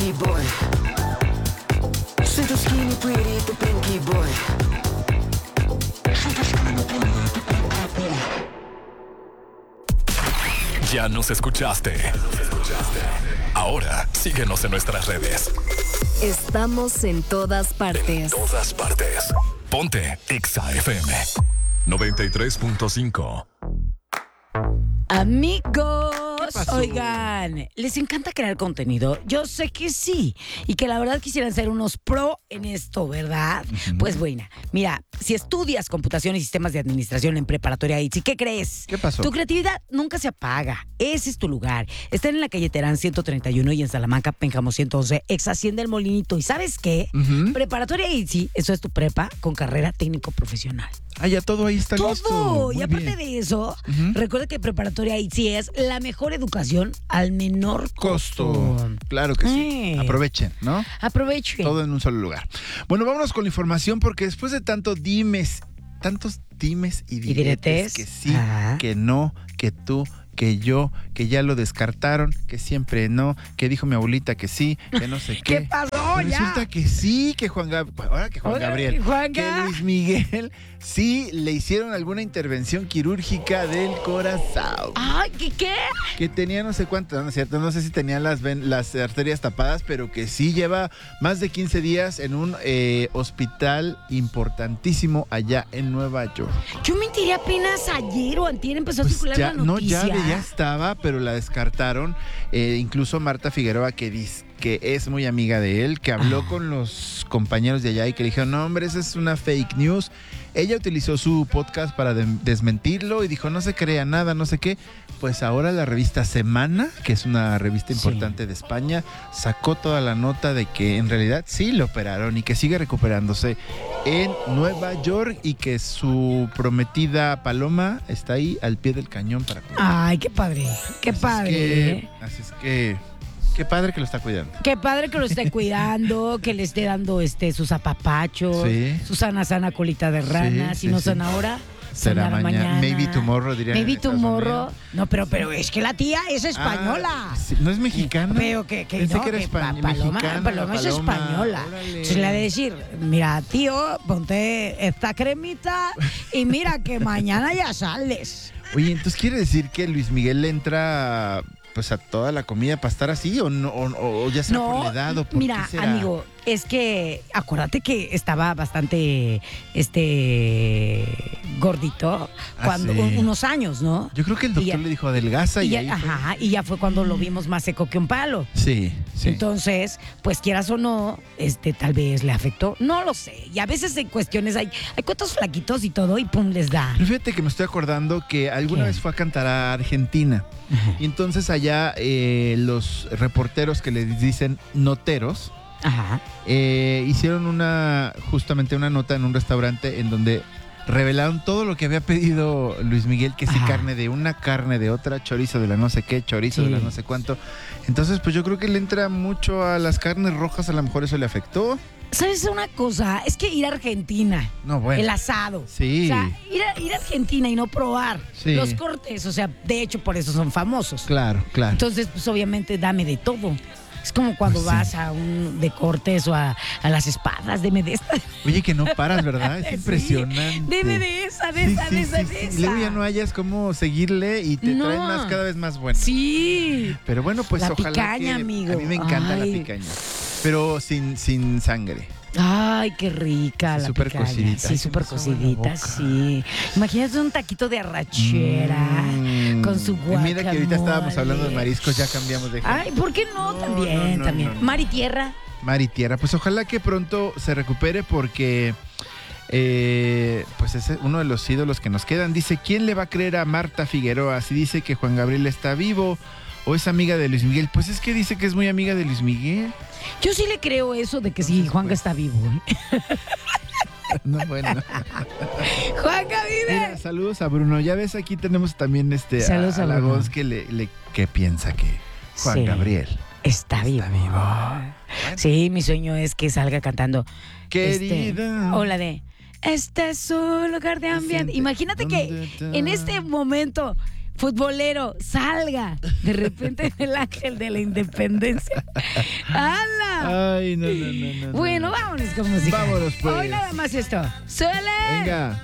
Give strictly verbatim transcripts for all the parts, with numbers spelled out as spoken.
pinky boy. Soy tu skinny pretty, tu pinky boy. Soy tu skinny pretty, tu pinky boy. Ya nos escuchaste. Ahora síguenos en nuestras redes. Estamos en todas partes. En todas partes. Ponte Exa F M noventa y tres punto cinco. Amigos, oigan, ¿les encanta crear contenido? Yo sé que sí, y que la verdad quisieran ser unos pro en esto, ¿verdad? Uh-huh. Pues bueno, mira, si estudias computación y sistemas de administración en preparatoria I T S I, ¿qué crees? ¿Qué pasó? Tu creatividad nunca se apaga, ese es tu lugar. Están en la calle Terán ciento treinta y uno y en Salamanca, Pénjamo ciento once, ex Hacienda El Molinito. ¿Y sabes qué? Uh-huh. Preparatoria I T S I, eso es tu prepa con carrera técnico profesional. Ah, ya todo ahí está todo. listo. Todo. Y aparte bien. de eso, uh-huh. recuerda que preparatoria I T S I es la mejor educación al menor costo. costo. Claro que sí. Eh. Aprovechen, ¿no? Aprovechen. Todo en un solo lugar. Bueno, vámonos con la información porque después de tanto dimes, tantos dimes y diretes, ¿Y diretes? que sí, Ajá. que no, que tú, que yo, que ya lo descartaron, que siempre no, que dijo mi abuelita que sí, que no sé qué. ¿Qué pasó Pero ya? Resulta que sí, que Juan Gabriel, ahora que Juan Ahora, Gabriel, Juanga. que Luis Miguel, sí le hicieron alguna intervención quirúrgica del corazón. Ay, ¿qué qué? Que tenía no sé cuánto, no es cierto, no sé si tenía las, ven, las arterias tapadas, pero que sí lleva más de quince días en un eh, hospital importantísimo allá en Nueva York. Yo me enteré apenas ayer o antier empezó pues a circular ya, la noticia. No, ya, ya estaba, pero la descartaron. Eh, incluso Marta Figueroa, que dice que es muy amiga de él, que habló ah. con los compañeros de allá y que le dijeron, no hombre, esa es una fake news. Ella utilizó su podcast para de- desmentirlo y dijo, no se crea nada, no sé qué. Pues ahora la revista Semana, que es una revista importante sí. de España, sacó toda la nota de que en realidad sí lo operaron y que sigue recuperándose en Nueva York y que su prometida Paloma está ahí al pie del cañón para cuidar. Ay, qué padre, qué así padre. Es que, así es que... Qué padre que lo está cuidando. Qué padre que lo esté cuidando, que le esté dando este sus apapachos, sí. su sana sana colita de rana, sí, si sí, no sana ahora, será mañana. mañana. Maybe tomorrow, dirían. Maybe tomorrow. No, pero, pero es que la tía es española. Ah, sí, ¿no es mexicana? Pero que, que Pensé no, que era que española. Paloma, Mexicana, Paloma es Paloma. española. Órale. Entonces le ha de decir, mira, tío, ponte esta cremita y mira que mañana ya sales. Oye, entonces quiere decir que Luis Miguel le entra... pues a toda la comida para estar así o no o, o ya sea no, por la edad o por mira, qué será? Amigo, es que acuérdate que estaba bastante este gordito ah, cuando sí. unos años, ¿no? Yo creo que el doctor ya, le dijo adelgaza y, y ya, ahí ajá, y ya fue cuando lo vimos más seco que un palo. Sí, sí. Entonces, pues quieras o no, este tal vez le afectó, no lo sé. Y a veces en cuestiones hay hay cuantos flaquitos y todo y pum les da. Pero fíjate que me estoy acordando que alguna ¿Qué? vez fue a cantar a Argentina. Ajá. Y entonces allá eh, los reporteros que les dicen noteros Ajá. Eh, hicieron una justamente una nota en un restaurante en donde revelaron todo lo que había pedido Luis Miguel, que si Ajá. carne de una, carne de otra, chorizo de la no sé qué, chorizo sí. de la no sé cuánto. Entonces, pues yo creo que le entra mucho a las carnes rojas, a lo mejor eso le afectó. ¿Sabes una cosa? Es que ir a Argentina, no, bueno. el asado. Sí. O sea, ir a, ir a Argentina y no probar sí. los cortes, o sea, de hecho por eso son famosos. Claro, claro. Entonces, pues obviamente dame de todo. Es como cuando pues vas sí. a un de cortes o a, a las espadas, deme de esta. Oye, que no paras, ¿verdad? Es sí. impresionante. Deme de esa, de sí, esa, sí, de esa, sí, de sí. esa. Luego ya no hayas cómo seguirle y te no. traen más cada vez más buenas. Sí. Pero bueno, pues la ojalá picaña, que... amigo. A mí me encanta Ay. la picaña. Pero sin, sin sangre. Ay, qué rica sí, la super picaña. Cocidita. Sí, súper cocidita, sí. Imagínate un taquito de arrachera mm. con su guacamole. Mira que ahorita estábamos hablando de mariscos, ya cambiamos de... Ay, ¿por qué no? no también, no, no, también. No, no. Mar y tierra. Mar y tierra. Pues ojalá que pronto se recupere porque... Eh, pues es uno de los ídolos que nos quedan. Dice, ¿quién le va a creer a Marta Figueroa si dice que Juan Gabriel está vivo o es amiga de Luis Miguel? Pues es que dice que es muy amiga de Luis Miguel. Yo sí le creo eso de que sí, Juanga está vivo. No, bueno. Juanga vive. Mira, saludos a Bruno. Ya ves, aquí tenemos también este saludos a, a, a la voz que le, le que piensa que Juan sí, Gabriel está, está vivo. vivo. Bueno. Sí, mi sueño es que salga cantando. Querida. Este, o la de Este es su lugar de ambiente. Imagínate que en este momento futbolero, salga de repente el ángel de la independencia. ¡Hala! Ay, no, no, no, no. Bueno, no. vámonos con música. Vámonos, pues. Hoy nada más esto. ¡Suele! Venga.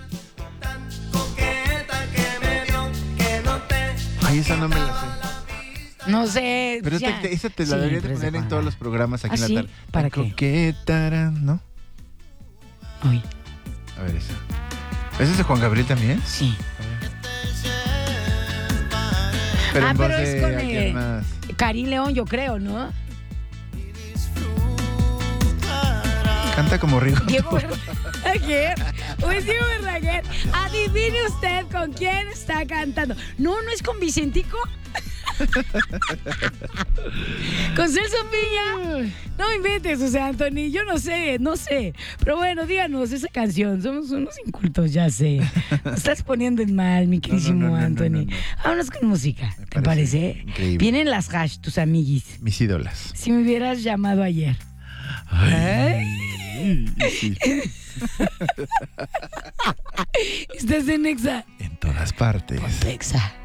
Ay, esa no me la sé. No sé. Pero ya. te- esa te la Sí, debería de pero es de poner en Juan todos Gabriel. los programas aquí ¿Ah, en sí? la tarde. ¿Para La qué? coquetara, ¿no? Uy, A ver esa. ¿Esa es de Juan Gabriel también? sí. Pero Ah, en voz pero es de con, alguien eh, más. Karim León, yo creo, ¿no? Canta como Rigo. Diego Verdaguer. Pues Diego Verdaguer. Adivine usted con quién está cantando. No, no es con Vicentico. Con Celso Piña. No inventes, o sea, Anthony, yo no sé, no sé. Pero bueno, díganos esa canción. Somos unos incultos, ya sé. Nos estás poniendo en mal, mi queridísimo no, no, no, Anthony. no, no. Vámonos con música. Me ¿Te parece parece? increíble. Vienen las hash, tus amiguis. Mis ídolas. Si me hubieras llamado ayer. Ay, sí. Estás en Exa. En todas partes. Exa.